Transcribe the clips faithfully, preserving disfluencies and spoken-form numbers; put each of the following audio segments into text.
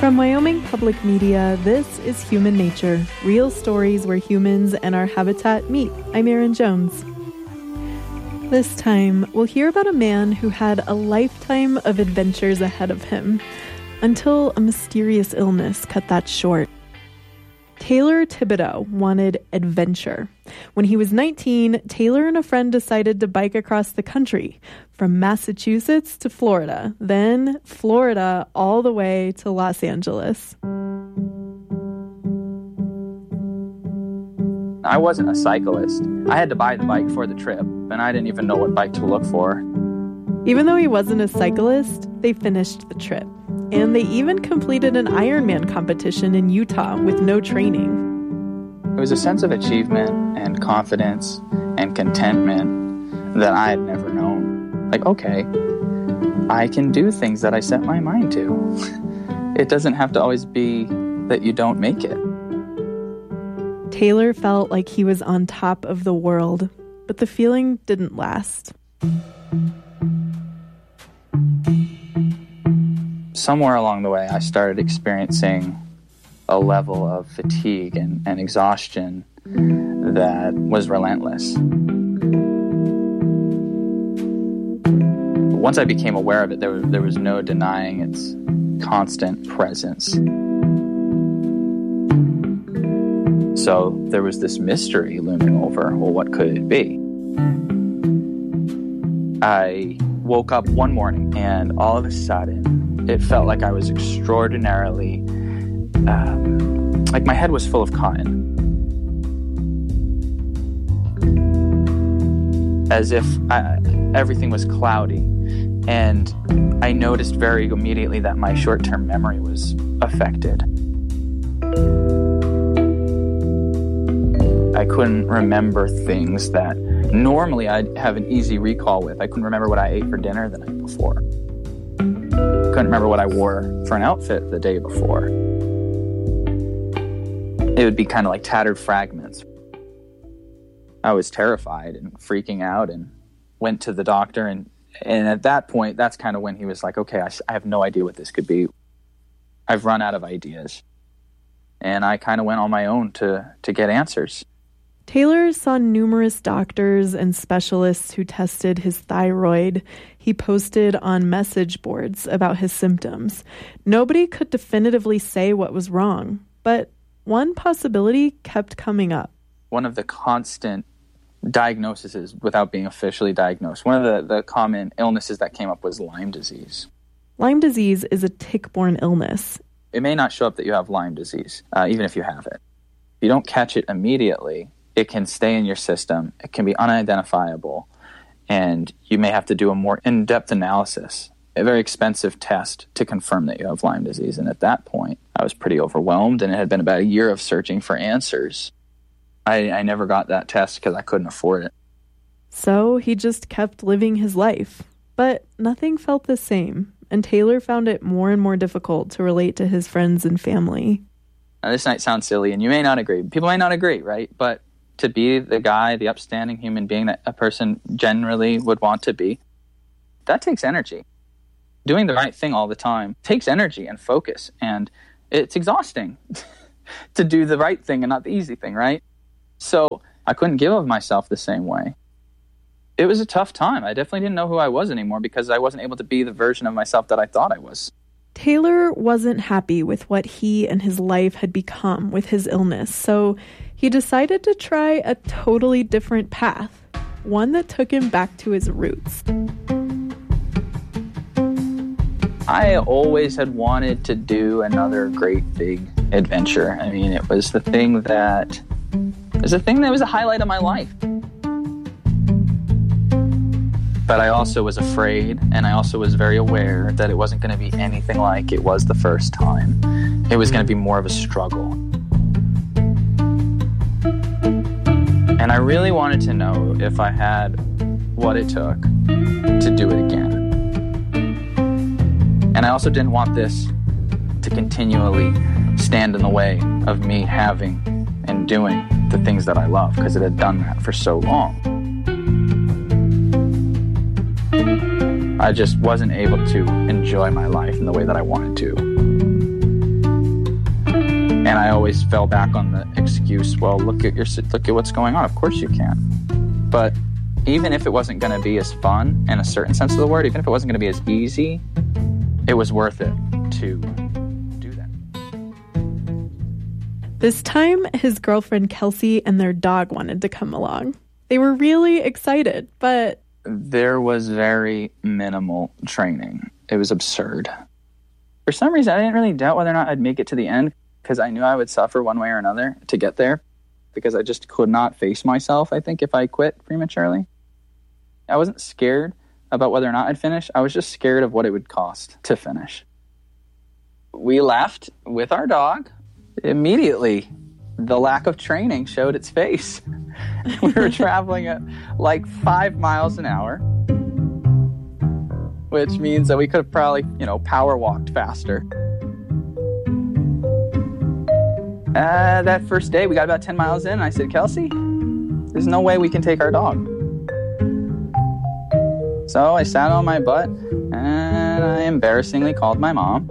From Wyoming Public Media, this is Human Nature, real stories where humans and our habitat meet. I'm Erin Jones. This time, we'll hear about a man who had a lifetime of adventures ahead of him, until a mysterious illness cut that short. Taylor Thibodeau wanted adventure. When he was nineteen, Taylor and a friend decided to bike across the country, from Massachusetts to Florida, then Florida all the way to Los Angeles. I wasn't a cyclist. I had to buy the bike for the trip, and I didn't even know what bike to look for. Even though he wasn't a cyclist, they finished the trip. And they even completed an Ironman competition in Utah with no training. It was a sense of achievement and confidence and contentment that I had never known. Like, okay, I can do things that I set my mind to. It doesn't have to always be that you don't make it. Taylor felt like he was on top of the world, but the feeling didn't last. Somewhere along the way, I started experiencing a level of fatigue and, and exhaustion that was relentless. Once I became aware of it, there was, there was no denying its constant presence. So there was this mystery looming over, well, what could it be? I woke up one morning and all of a sudden, it felt like I was extraordinarily, um, like my head was full of cotton. As if I, everything was cloudy. And I noticed very immediately that my short-term memory was affected. I couldn't remember things that normally I'd have an easy recall with. I couldn't remember what I ate for dinner the night before. Couldn't remember what I wore for an outfit the day before. It would be kind of like tattered fragments. I was terrified and freaking out and went to the doctor. And, and at that point, that's kind of when he was like, okay, I, I have no idea what this could be. I've run out of ideas. And I kind of went on my own to, to get answers. Taylor saw numerous doctors and specialists who tested his thyroid. He posted on message boards about his symptoms. Nobody could definitively say what was wrong, but one possibility kept coming up. One of the constant diagnoses without being officially diagnosed, one of the, the common illnesses that came up was Lyme disease. Lyme disease is a tick-borne illness. It may not show up that you have Lyme disease, uh, even if you have it. If you don't catch it immediately, it can stay in your system. It can be unidentifiable, and you may have to do a more in-depth analysis, a very expensive test to confirm that you have Lyme disease. And at that point, I was pretty overwhelmed, and it had been about a year of searching for answers. I, I never got that test because I couldn't afford it. So he just kept living his life. But nothing felt the same, and Taylor found it more and more difficult to relate to his friends and family. Now, this might sound silly, and you may not agree. People may not agree, right? But to be the guy, the upstanding human being that a person generally would want to be, that takes energy. Doing the right thing all the time takes energy and focus, and it's exhausting to do the right thing and not the easy thing, right? So I couldn't give of myself the same way. It was a tough time. I definitely didn't know who I was anymore because I wasn't able to be the version of myself that I thought I was. Taylor wasn't happy with what he and his life had become with his illness, so he decided to try a totally different path, one that took him back to his roots. I always had wanted to do another great big adventure. I mean, it was the thing that it was the thing that was a highlight of my life. But I also was afraid, and I also was very aware that it wasn't going to be anything like it was the first time. It was going to be more of a struggle. And I really wanted to know if I had what it took to do it again. And I also didn't want this to continually stand in the way of me having and doing the things that I love, because it had done that for so long. I just wasn't able to enjoy my life in the way that I wanted to. And I always fell back on the excuse, well, look at your look at what's going on. Of course you can. But even if it wasn't going to be as fun in a certain sense of the word, even if it wasn't going to be as easy, it was worth it to do that. This time, his girlfriend Kelsey and their dog wanted to come along. They were really excited, but there was very minimal training. It was absurd. For some reason, I didn't really doubt whether or not I'd make it to the end, because I knew I would suffer one way or another to get there, because I just could not face myself, I think, if I quit prematurely. I wasn't scared about whether or not I'd finish. I was just scared of what it would cost to finish. We left with our dog. Immediately, the lack of training showed its face. We were traveling at like five miles an hour, which means that we could have probably, you know, power walked faster. Uh, that first day, we got about ten miles in, and I said, Kelsey, there's no way we can take our dog. So I sat on my butt, and I embarrassingly called my mom.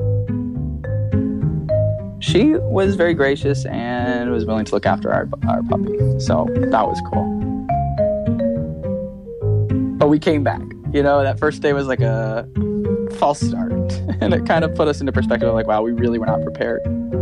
She was very gracious and was willing to look after our, our puppy, so that was cool. But we came back. You know, that first day was like a false start, and it kind of put us into perspective of like, wow, we really were not prepared.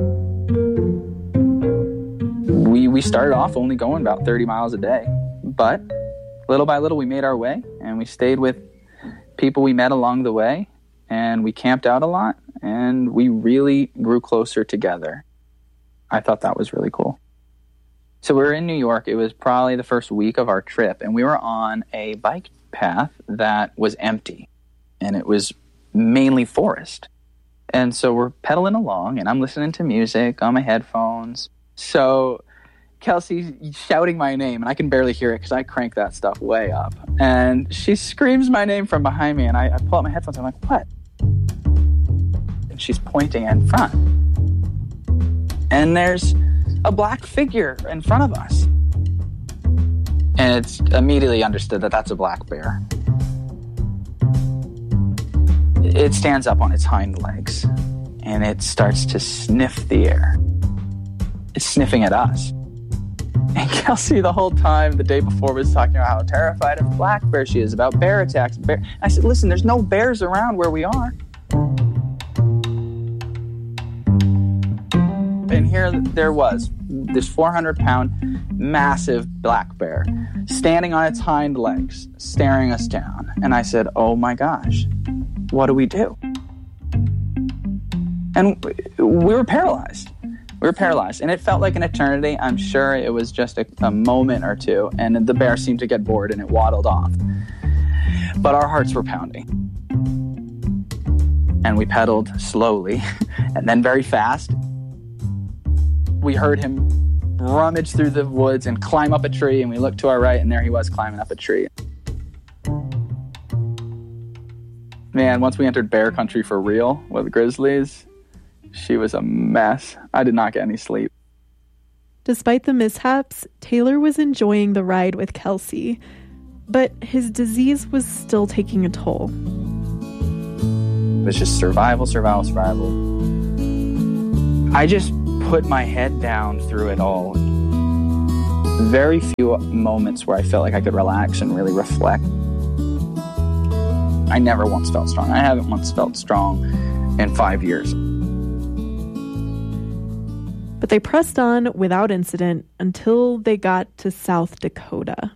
We we started off only going about thirty miles a day, but little by little we made our way, and we stayed with people we met along the way, and we camped out a lot, and we really grew closer together. I thought that was really cool. So we were in New York. It was probably the first week of our trip, and we were on a bike path that was empty, and it was mainly forest. And so we're pedaling along, and I'm listening to music on my headphones. So Kelsey's shouting my name, and I can barely hear it because I crank that stuff way up. And she screams my name from behind me, and I, I pull out my headphones. I'm like, what? And she's pointing in front. And there's a black figure in front of us. And it's immediately understood that that's a black bear. It stands up on its hind legs, and it starts to sniff the air. It's sniffing at us. And Kelsey, the whole time, the day before, was talking about how terrified of black bear she is, about bear attacks. Bear. I said, listen, there's no bears around where we are. And here there was this four hundred pound massive black bear standing on its hind legs, staring us down. And I said, oh my gosh, what do we do? And we were paralyzed. We were paralyzed, and it felt like an eternity. I'm sure it was just a, a moment or two, and the bear seemed to get bored, and it waddled off. But our hearts were pounding. And we pedaled slowly, and then very fast. We heard him rummage through the woods and climb up a tree, and we looked to our right, and there he was climbing up a tree. Man, once we entered bear country for real with grizzlies, she was a mess. I did not get any sleep. Despite the mishaps, Taylor was enjoying the ride with Kelsey, but his disease was still taking a toll. It was just survival, survival, survival. I just put my head down through it all. Very few moments where I felt like I could relax and really reflect. I never once felt strong. I haven't once felt strong in five years. But they pressed on without incident until they got to South Dakota.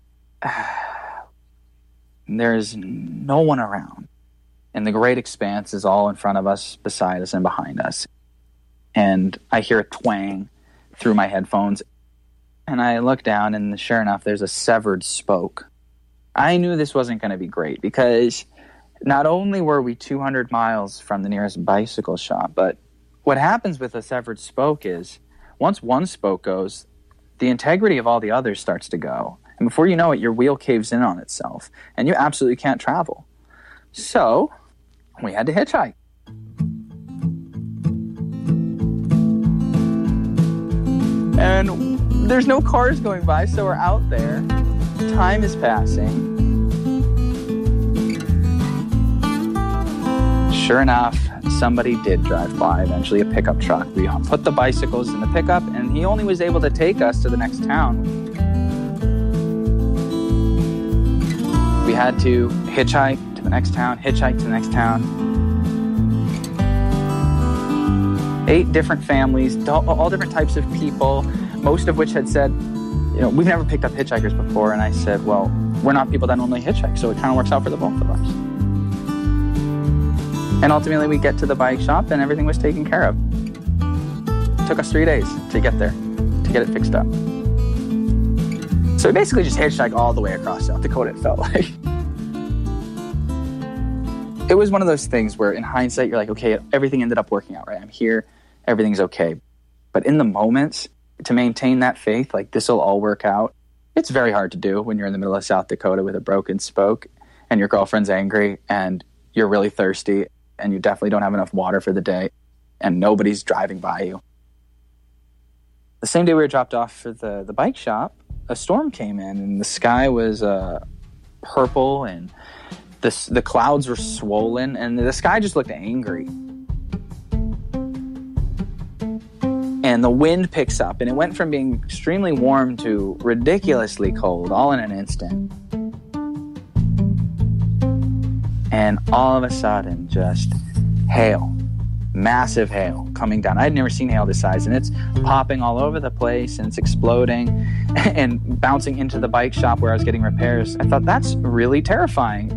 There's no one around. And the great expanse is all in front of us, beside us, and behind us. And I hear a twang through my headphones. And I look down, and sure enough, there's a severed spoke. I knew this wasn't going to be great, because not only were we two hundred miles from the nearest bicycle shop, but what happens with a severed spoke is, once one spoke goes, the integrity of all the others starts to go. And before you know it, your wheel caves in on itself, and you absolutely can't travel. So we had to hitchhike. And there's no cars going by, so we're out there. Time is passing. Sure enough, somebody did drive by, eventually a pickup truck. We put the bicycles in the pickup, and he only was able to take us to the next town. We had to hitchhike to the next town, hitchhike to the next town. Eight different families, all different types of people, most of which had said, you know, we've never picked up hitchhikers before. And I said, well, we're not people that normally hitchhike, so it kind of works out for the both of us. And ultimately, we get to the bike shop, and everything was taken care of. It took us three days to get there, to get it fixed up. So we basically just hitchhiked all the way across South Dakota, it felt like. It was one of those things where, in hindsight, you're like, okay, everything ended up working out, right? I'm here, everything's okay. But in the moments, to maintain that faith, like, this will all work out, it's very hard to do when you're in the middle of South Dakota with a broken spoke, and your girlfriend's angry, and you're really thirsty, and you definitely don't have enough water for the day, and nobody's driving by you. The same day we were dropped off for the, the bike shop, a storm came in, and the sky was uh, purple, and the, the clouds were swollen, and the sky just looked angry. And the wind picks up, and it went from being extremely warm to ridiculously cold, all in an instant. And all of a sudden, just hail, massive hail coming down. I'd never seen hail this size, and it's popping all over the place, and it's exploding and bouncing into the bike shop where I was getting repairs. I thought, that's really terrifying.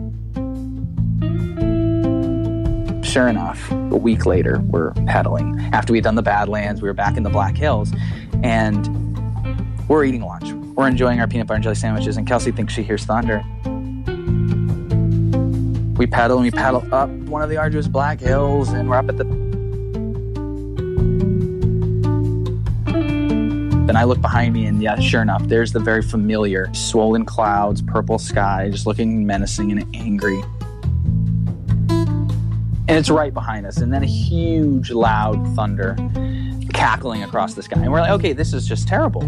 Sure enough, a week later, we're pedaling. After we'd done the Badlands, we were back in the Black Hills, and we're eating lunch. We're enjoying our peanut butter and jelly sandwiches, and Kelsey thinks she hears thunder. We pedal and we pedal up one of the arduous Black Hills, and we're up at the... Then I look behind me, and yeah, sure enough, there's the very familiar swollen clouds, purple sky, just looking menacing and angry. And it's right behind us, and then a huge, loud thunder cackling across the sky. And we're like, okay, this is just terrible.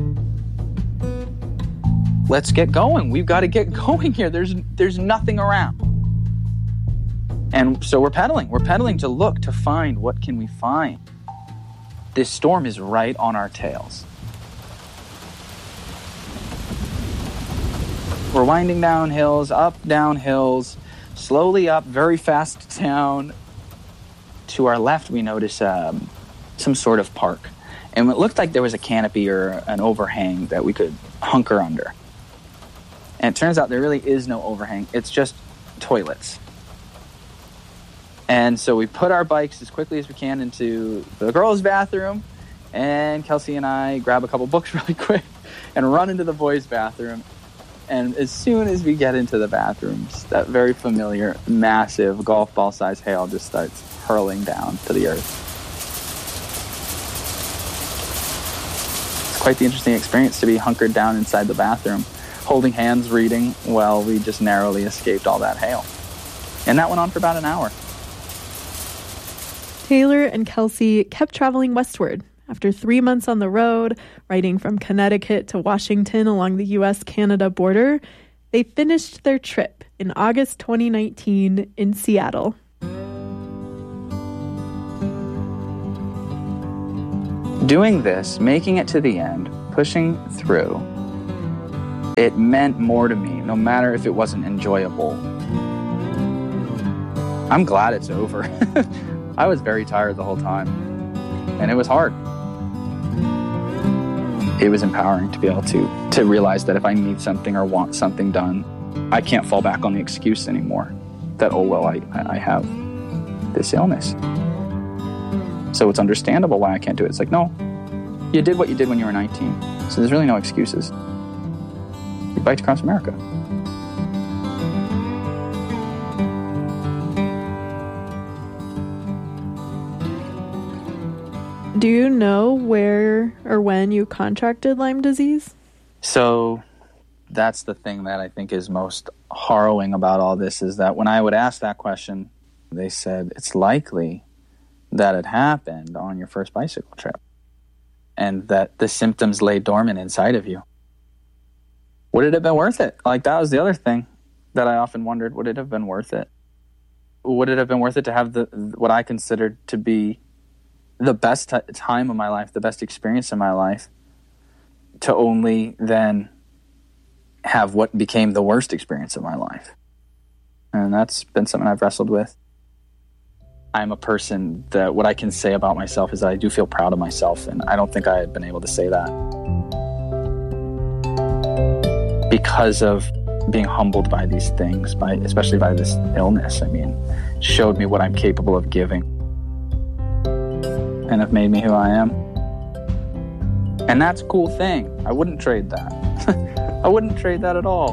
Let's get going. We've got to get going here. There's there's nothing around. And so we're pedaling. We're pedaling to look, to find, what can we find? This storm is right on our tails. We're winding down hills, up, down hills, slowly up, very fast down. To our left, we notice um, some sort of park. And it looked like there was a canopy or an overhang that we could hunker under. And it turns out there really is no overhang. It's just toilets. And so we put our bikes as quickly as we can into the girls' bathroom, and Kelsey and I grab a couple books really quick and run into the boys' bathroom. And as soon as we get into the bathrooms, that very familiar, massive golf ball-sized hail just starts hurling down to the earth. It's quite the interesting experience to be hunkered down inside the bathroom, holding hands, reading, while we just narrowly escaped all that hail. And that went on for about an hour. Taylor and Kelsey kept traveling westward. After three months on the road, riding from Connecticut to Washington along the U S Canada border, they finished their trip in August twenty nineteen in Seattle. Doing this, making it to the end, pushing through, it meant more to me, no matter if it wasn't enjoyable. I'm glad it's over. I was very tired the whole time, and it was hard. It was empowering to be able to, to realize that if I need something or want something done, I can't fall back on the excuse anymore that, oh, well, I, I have this illness. So it's understandable why I can't do it. It's like, no, you did what you did when you were nineteen. So there's really no excuses. You biked across America. Do you know where or when you contracted Lyme disease? So that's the thing that I think is most harrowing about all this, is that when I would ask that question, they said it's likely that it happened on your first bicycle trip and that the symptoms lay dormant inside of you. Would it have been worth it? Like, that was the other thing that I often wondered. Would it have been worth it? would it have been worth it to have the what I considered to be the best t- time of my life, the best experience in my life, to only then have what became the worst experience of my life? And that's been something I've wrestled with. I'm a person that what I can say about myself is that I do feel proud of myself, and I don't think I had been able to say that because of being humbled by these things, by especially by this illness. I mean, showed me what I'm capable of giving, and have made me who I am. And that's a cool thing. I wouldn't trade that. I wouldn't trade that at all.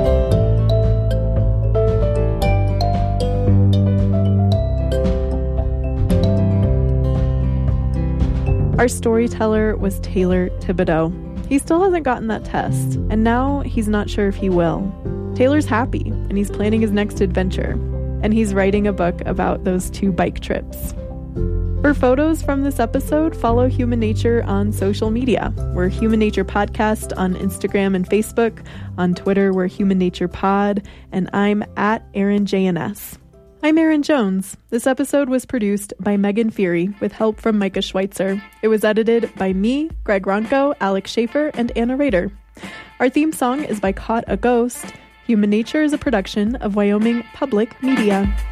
Our storyteller was Taylor Thibodeau. He still hasn't gotten that test, and now he's not sure if he will. Taylor's happy, and he's planning his next adventure, and he's writing a book about those two bike trips. For photos from this episode, follow Human Nature on social media. We're Human Nature Podcast on Instagram and Facebook. On Twitter, we're Human Nature Pod, and I'm at Erin J N S. I'm Erin Jones. This episode was produced by Megan Feary with help from Micah Schweitzer. It was edited by me, Greg Ronco, Alex Schaefer, and Anna Rader. Our theme song is by Caught a Ghost. Human Nature is a production of Wyoming Public Media.